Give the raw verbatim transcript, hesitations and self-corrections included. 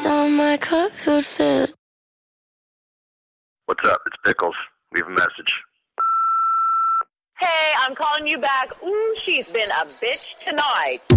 So my clothes would fit. What's up? It's Pickles. Leave a message. Hey, I'm calling you back. Ooh, she's been a bitch tonight.